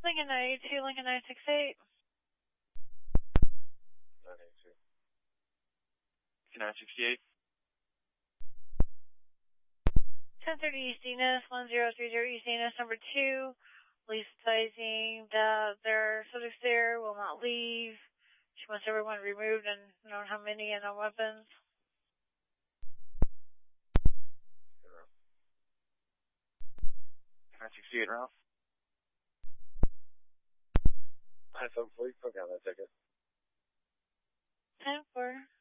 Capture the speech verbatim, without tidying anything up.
Lincoln nine eight two, Lincoln nine six eight. nine eight two. nine sixty-eight. ten thirty East Enos, one zero three zero East Enos, number two. Police advising that there are subjects there, will not leave. She wants everyone removed and known how many and no weapons. nine sixty-eight, Ralph. nine seven four, you took down that ticket. ten four.